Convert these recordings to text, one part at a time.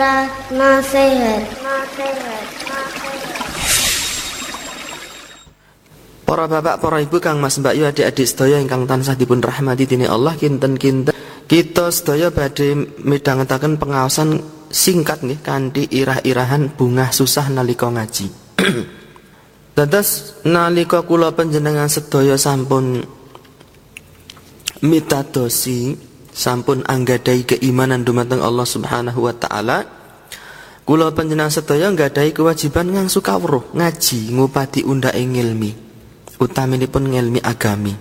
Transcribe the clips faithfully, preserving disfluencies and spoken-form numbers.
Nasihat. Para bapak, para ibu, kang mas, mbak yu, adik-adik sedaya ingkang tansah dipun rahmati dening Allah, kinten-kinten kita sedaya badhe midhangetaken pengaosan singkat nggih kanthi irah-irahan bungah susah nalika ngaji. Dados nalika kula panjenengan sedaya sampun mitadosi, sampun anggadai keimanan dumateng Allah Subhanahu wa taala, kula panjenengan sedaya nggadahi kewajiban ngangsu kawruh ngaji ngupadi undhake ngilmi, utaminipun ngilmi agami.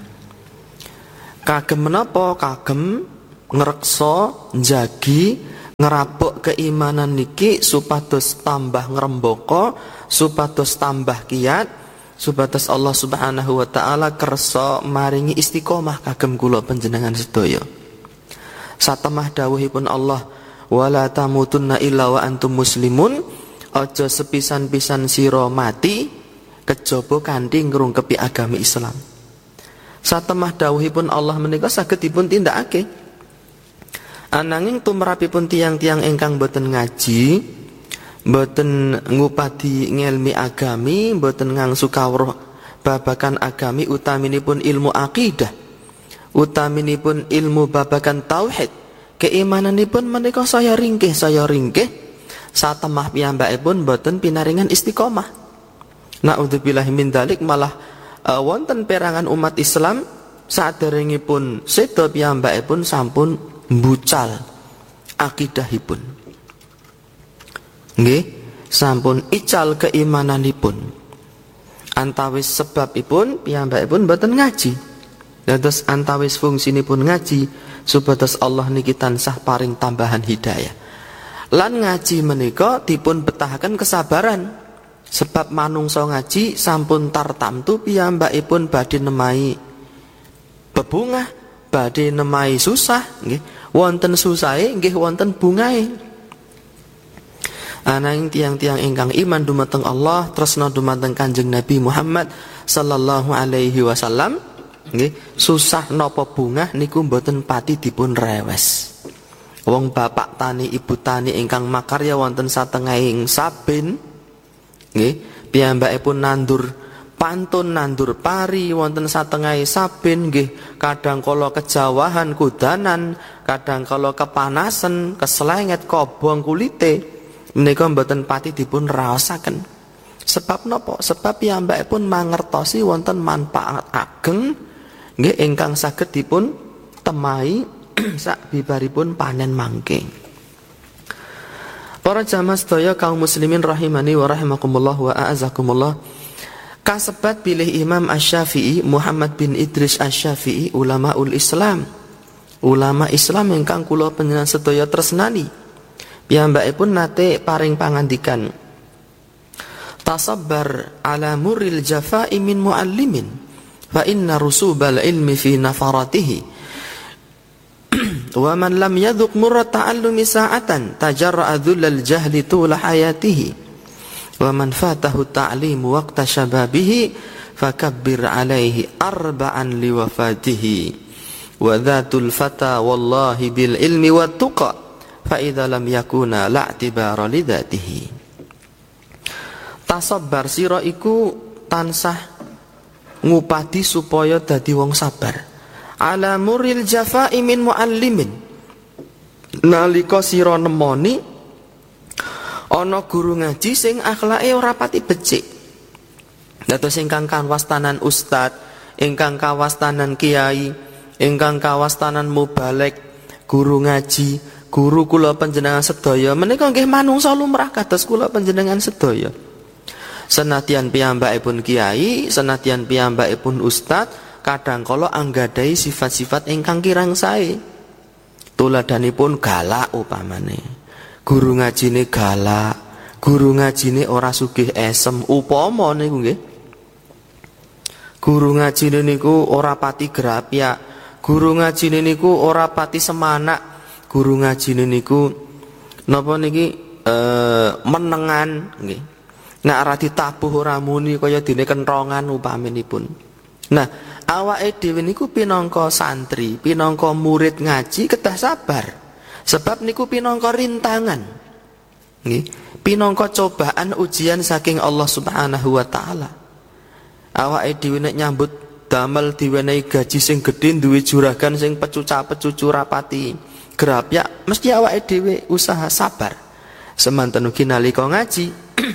Kagem menapa? Kagem ngreksa njagi ngerapuk keimanan niki supados tambah ngrembaka, supados tambah kiyat, supados Allah Subhanahu wa taala kersa maringi istiqomah kagem kula panjenengan sedaya. Satemah dawuhipun Allah, wala tamutunna illa wa antum muslimun, aja sepisan-pisan sira mati kejaba kanthi ngrungkepi agami Islam. Satemah dawuhipun Allah menika saged dipun tindakake. Ananging tumrapipun tiang-tiang ingkang boten ngaji, boten ngupadi ngelmi agami, boten ngangsu kawruh babakan agami, utaminipun ilmu akidah, utaminipun ilmu babakan tauhid, keimananipun menika saya ringkih saya ringkih, satemah piyambakipun boten pinaringan istiqomah. Naudzubillahi min dzalik, malah uh, wonten perangan umat Islam saderengipun seda piyambakipun sampun mbucal akidahipun. Nggih, sampun ical keimananipun. Antawis sebabipun piyambakipun boten ngaji. Dados antawis fungsinipun ngaji supados Allah niki tansah paring tambahan hidayah. Lan ngaji menika dipun betahaken kesabaran. Sebab manungsa ngaji sampun tartamtu piyambakipun badhe nemahi bebungah, badhe nemahi susah nggih. Wonten susahe nggih wonten bungahe. Ananging tiang-tiang ingkang iman dumateng Allah, tresna dumateng Kanjeng Nabi Muhammad sallallahu alaihi wasallam, nggih, susah napa bungah niku mboten pati dipun rewes. Wong bapak tani ibu tani ingkang makarya wonten satengahing saben, nggih, piyambakipun nandur pantun, nandur pari wonten satengahing saben, nggih, kadang kala kejawahan kudanan, kadang kala kepanasan, keslenget kobong kulite, menika mboten pati dipun raosaken. Sebab napa? Sebab piyambakipun mangertosi wonten manfaat ageng nggih ingkang saged dipun temahi sabibaripun panen mangke. Para jamaah sedaya kaum muslimin rahimani wa rahimakumullah wa a'azakumullah. Kasebat pilih Imam Asy-Syafi'i, Muhammad bin Idris Asy-Syafi'i, ulamaul Islam. Ulama Islam ingkang kula panjenengan sedaya tresnani. Piyambakipun nate paring pangandikan, tasabbar ala muril jafa'i min muallimin, fa inna rusubal ilmi fi nafaratihi, wa man lam yadhuq murra ta'allumi sa'atan tajarra'a dhullal jahli tula hayatihi, wa man fatahu ta'limu waqta syababihi fakabbir alaihi arba'an liwafatihi, wa dhatul fata wallahi bil ilmi wa tuqa fa idza lam yakuna la'tibara lidatihi. Tasabbar sira iku tansah ngupadi supaya dadi wong sabar. Ala muril jafa'i min muallimin, nalika sira nemoni ana guru ngaji sing akhlake ora pati becik. Dados ingkang kawastanan ustad, ingkang kawastanan kiai, ingkang kawastanan mubalek, guru ngaji, guru kula panjenengan sedaya menika nggih manungsa lumrah kados kula panjenengan sedaya. Senadyan piyambakipun kiai, senadyan piyambakipun ustad, kadang kala anggadhahi sifat-sifat ingkang kirang sae. Tuladhanipun galak upamane. Guru ngajine galak, guru ngajine ora sugih esem upama niku nggih. Guru ngajine niku ora pati grapyak, guru ngajine niku ora pati semanak, guru ngajine niku napa niki e, menengan nggih. Nek ora ditabuh ora muni kaya dene kentrongan upaminipun. Nah, awake dhewe niku pinangka santri, pinangka murid ngaji kedah sabar. Sebab niku pinangka rintangan. Nggih, pinangka cobaan ujian saking Allah Subhanahu wa taala. Awake dhewe nek nyambut damel diwenehi gaji sing gedhe, duwe juragan sing pecuca-pecucu rapati grapyak, mesti awake dhewe usaha sabar. Semanten ugi nalika ngaji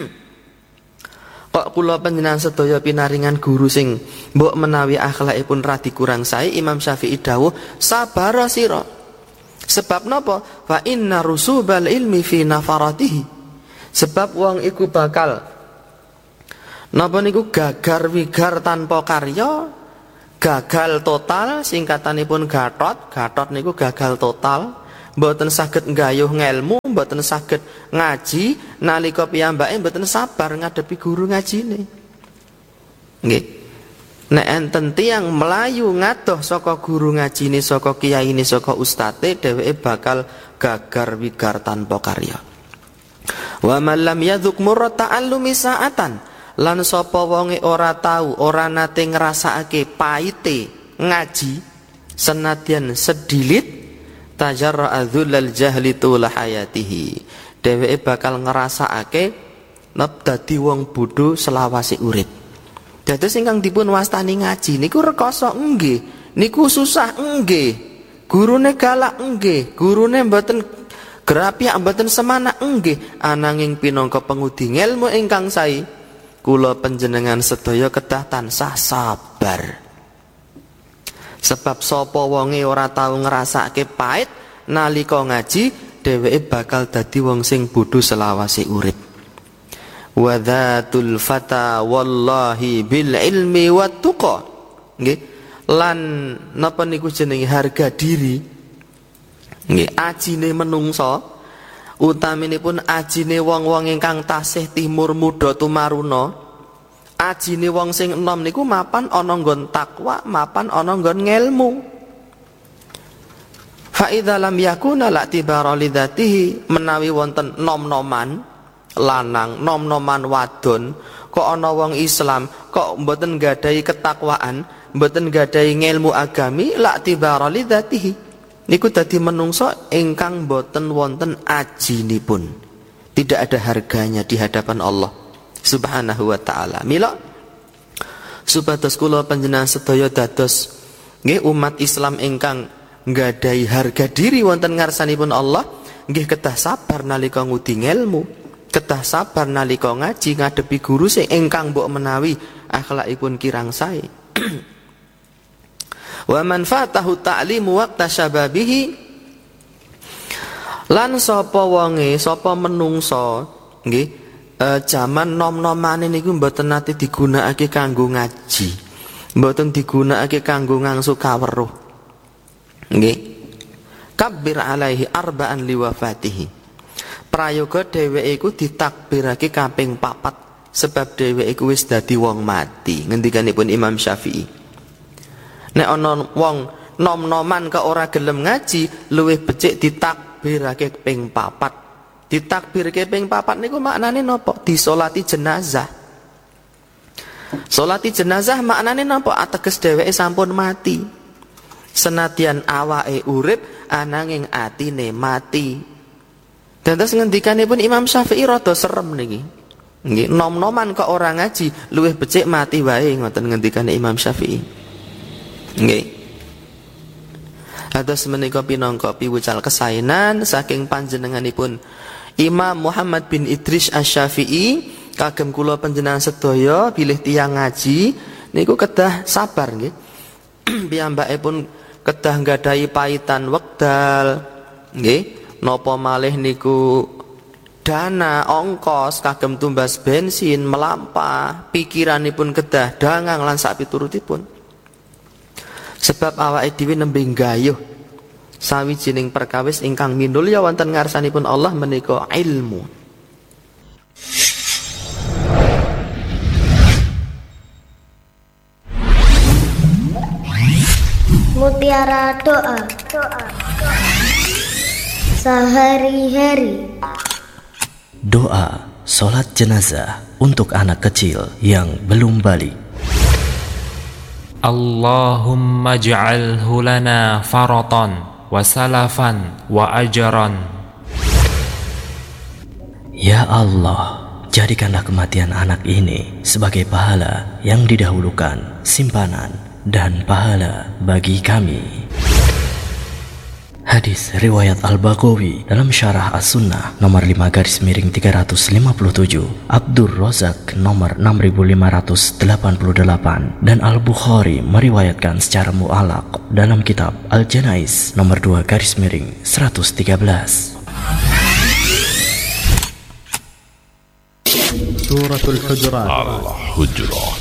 kok kula panjenengan sedaya pinaringan guru sing mbok menawi akhlakipun radi kurang sae, Imam Syafi'i dawuh sabar sira. Sebab napa? Fa inna rusubal ilmi fi nafaratihi. Sebab wong iku bakal napa niku gagar wigar tanpa karya, gagal total, singkatanipun gatot. Gatot niku gagal total, mboten saged nggayuh ngelmu, mboten saged ngaji nalika piyambake mboten sabar ngadepi guru ngajine. Nggih. Nek enten tiyang melayu ngadoh saka guru ngajine, saka kiyaine, saka ustate, dheweke bakal gagar wigar tanpa karya. Wa man lam yadzuq murrat ta'allumi sa'atan, lan sapa wonge ora tau, ora nate ngrasakake paite ngaji senadyan sedilit, tajarra dzulal jahli tula hayatihi, dheweke bakal ngrasakake nep dadi wong bodho selawase urip. Dados ingkang dipun wastani ngaji niku rekoso nggih, niku susah nggih, gurune galak nggih, gurune mboten grapyak mboten semana nggih, ananging pinangka pengudi ilmu ingkang sae kula panjenengan sedaya kedah tansah sabar. Sebab sapa wonge ora tau ngrasake pait nalika ngaji, dheweke bakal dadi wong sing bodho selawase urip. Wa dzatul fata wallahi bil ilmi wat tuqa. Nggih, lan napa niku jenenge harga diri. Nggih, ajine menungsa utaminipun ajine wong-wong ingkang tasih timur muda tumaruna. Ajine wong sing enom niku mapan ana nggon takwa, mapan ana nggon ngelmu. Fa idza lam yakuna la'tibara lidzatihi, menawi wonten nom-noman lanang, nom-noman wadon, kok ana wong Islam kok mboten nggadahi ketakwaan, mboten nggadahi ngelmu agami, la tibara lidzatihi, niku dadi menungso ingkang mboten wonten ajinipun, tidak ada harganya di hadapan Allah Subhanahu wa taala. Mila supados kula panjenengan sedaya dados nggih umat Islam ingkang nggadahi harga diri wonten ngarsanipun Allah, nggih kedah sabar nalika ngudi ngelmu, kedah sabar nalika ngaji ngadepi guru sing ingkang mbok menawi akhlakipun kirang sae. Wa man fatahu ta'limu waqta syababihi, lan sapa wonge, sapa menungso nggih e, jaman nom-nomane niku mboten nate digunakake kanggo ngaji, mboten digunakake kanggo ngangsu kaweruh. Nggih. Kabbir alaihi arba'an liwafatihi. Prayoga dheweke iku ditakbirake kaping papat sebab dheweke iku wis dadi wong mati. Ngendikanipun Imam Syafi'i. Nek ana wong nom-noman ke ora gelem ngaji, luwih becik ditakbirake ping papat. Ditakbirake ping papat niku maknane napa? Disolati jenazah. Solati jenazah maknane napa? Ateges dheweke sampun mati. Senadyan awake urip ananging atine mati. Dan terus ngendikanipun Imam Syafi'i rada serem niki. Nggih, nom-noman kok ora ngaji, luwih becik mati wae, ngoten ngendikane Imam Syafi'i. Nggih. Hados menika pinangka piwucal kesaenan saking panjenenganipun Imam Muhammad bin Idris Asy-Syafi'i kagem kula panjenengan sedaya bilih tiyang ngaji niku kedah sabar nggih. Piyambakipun kedah nggadahi paitan wekdal nggih. Napa malih niku dana ongkos kagem tumbas bensin melampah, pikiranipun kedah dangang lan sak piturutipun. Sebab awake dhewe nembe nggayuh sawijining perkawis ingkang minulya wonten ngarsanipun Allah menika ilmu. Mutiara doa. Doa. Sehari-hari. Doa salat jenazah untuk anak kecil yang belum balik. Allahumma ij'alhu lana faratan wa salafan wa ajran. Ya Allah, jadikanlah kematian anak ini sebagai pahala yang didahulukan, simpanan, dan pahala bagi kami. Hadis riwayat Al-Baghawi dalam Syarah As-Sunnah nomor lima garis miring tiga ratus lima puluh tujuh, Abdur Razak nomor enam ribu lima ratus delapan puluh delapan, dan Al-Bukhari meriwayatkan secara mu'alaq dalam kitab Al-Janaiz nomor dua garis miring seratus tiga belas. Suratul Hujurat. Al-Hujurat.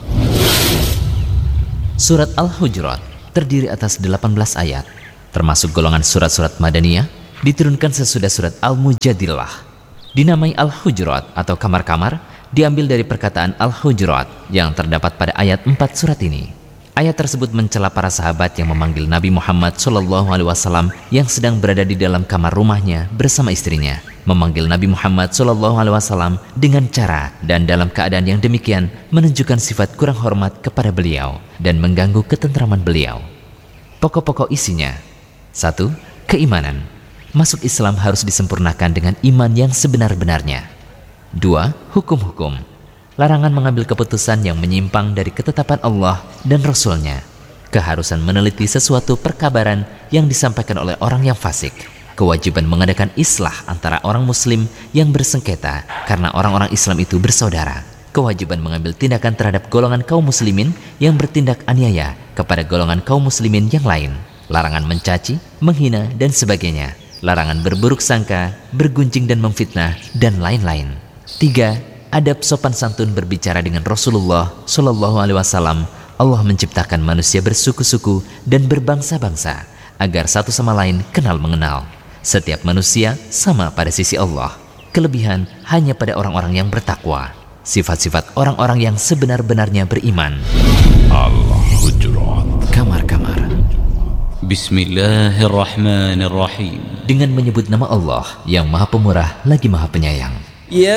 Surat Al-Hujurat terdiri atas delapan belas ayat, termasuk golongan surat-surat Madaniyah, diturunkan sesudah surat Al-Mujadilah. Dinamai Al-Hujurat atau kamar-kamar diambil dari perkataan Al-Hujurat yang terdapat pada ayat empat surat ini. Ayat tersebut mencela para sahabat yang memanggil Nabi Muhammad shallallahu alaihi wasallam yang sedang berada di dalam kamar rumahnya bersama istrinya, memanggil Nabi Muhammad shallallahu alaihi wasallam dengan cara dan dalam keadaan yang demikian menunjukkan sifat kurang hormat kepada beliau dan mengganggu ketentraman beliau. Pokok-pokok isinya: satu. Keimanan. Masuk Islam harus disempurnakan dengan iman yang sebenar-benarnya. Dua. Hukum-hukum. Larangan mengambil keputusan yang menyimpang dari ketetapan Allah dan Rasul-Nya. Keharusan meneliti sesuatu perkabaran yang disampaikan oleh orang yang fasik. Kewajiban mengadakan islah antara orang muslim yang bersengketa karena orang-orang Islam itu bersaudara. Kewajiban mengambil tindakan terhadap golongan kaum muslimin yang bertindak aniaya kepada golongan kaum muslimin yang lain. Larangan mencaci, menghina, dan sebagainya. Larangan berburuk sangka, bergunjing dan memfitnah, dan lain-lain. Tiga. Adab sopan santun berbicara dengan Rasulullah Shallallahu Alaihi Wasallam. Allah menciptakan manusia bersuku-suku dan berbangsa-bangsa agar satu sama lain kenal mengenal. Setiap manusia sama pada sisi Allah. Kelebihan hanya pada orang-orang yang bertakwa. Sifat-sifat orang-orang yang sebenar-benarnya beriman. Al-Hujurat. Kamar-kamar. Bismillahirrahmanirrahim. Dengan menyebut nama Allah yang Maha Pemurah lagi Maha Penyayang.